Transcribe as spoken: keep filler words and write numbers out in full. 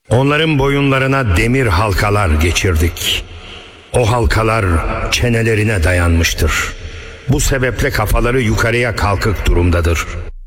Onların boyunlarına demir halkalar geçirdik. O halkalar çenelerine dayanmıştır. Bu sebeple kafaları yukarıya kalkık durumdadır.